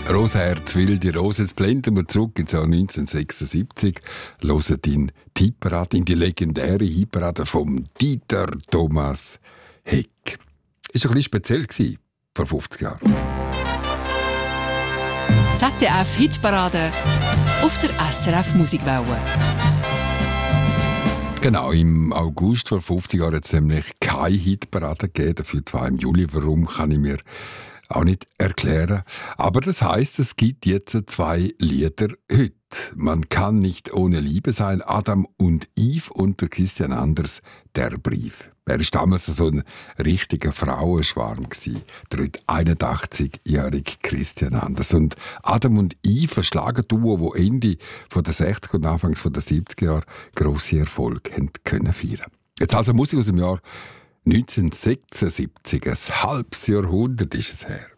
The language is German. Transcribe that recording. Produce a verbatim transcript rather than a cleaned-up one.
Rosenherz, wilde Rose. Jetzt blenden wir zurück ins Jahr neunzehnhundertsechsundsiebzig, hören in die Hitparade, in die legendäre Hitparade vom Dieter Thomas Heck. Ist ein bisschen speziell gewesen, vor fünfzig Jahren. Z D F Hitparade auf der S R F Musikwelle. Genau, im August vor fünfzig Jahren hat es nämlich keine Hitparade gegeben, dafür zwar im Juli. Warum, kann ich mir auch nicht erklären. Aber das heisst, es gibt jetzt zwei Lieder heute. Man kann nicht ohne Liebe sein. Adam und Eve und der Christian Anders, der Brief. Er war damals so ein richtiger Frauenschwarm. Der heute einundachtzigjährige Christian Anders. Und Adam und Eve, ein Schlagerduo, das Ende der sechziger und Anfangs der siebziger Jahre grosse Erfolge haben können feiern. Jetzt also Musik aus dem Jahr neunzehnhundertsechsundsiebzig, ein halbes Jahrhundert ist es her.